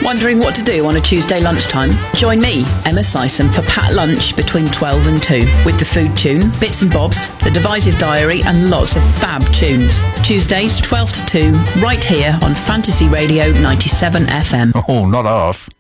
Wondering what to do on a Tuesday lunchtime? Join me, Emma Sison, for Pat Lunch between 12 and 2 with the Food Tune, Bits and Bobs, the Devices Diary and lots of fab tunes. Tuesdays 12 to 2 right here on Fantasy Radio 97 FM. Oh, not half.